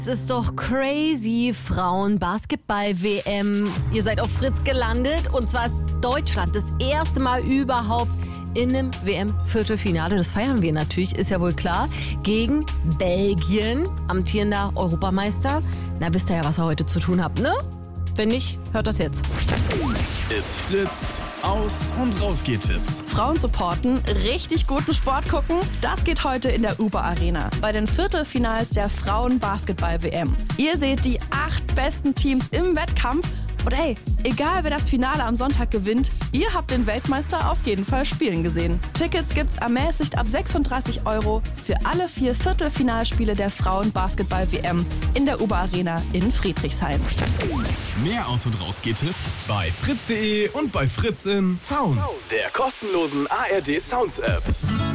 Es ist doch crazy, Frauen-Basketball-WM. Ihr seid auf Fritz gelandet und zwar ist Deutschland das erste Mal überhaupt in einem WM-Viertelfinale. Das feiern wir natürlich, ist ja wohl klar. Gegen Belgien, amtierender Europameister. Na, wisst ihr ja, was ihr heute zu tun habt, ne? Wenn nicht, hört das jetzt. It's Fritz. Aus- und Rausgeht-Tipps. Frauen supporten, richtig guten Sport gucken, das geht heute in der Uber Arena bei den Viertelfinals der Frauen-Basketball-WM. Ihr seht die 8 besten Teams im Wettkampf und hey, egal wer das Finale am Sonntag gewinnt, ihr habt den Weltmeister auf jeden Fall spielen gesehen. Tickets gibt's ermäßigt ab 36 € für alle 4 Viertelfinalspiele der Frauen-Basketball-WM in der Uber Arena in Friedrichshain. Mehr Aus- und Rausgeht-Tipps bei fritz.de und bei Fritz in Sounds, der kostenlosen ARD Sounds App.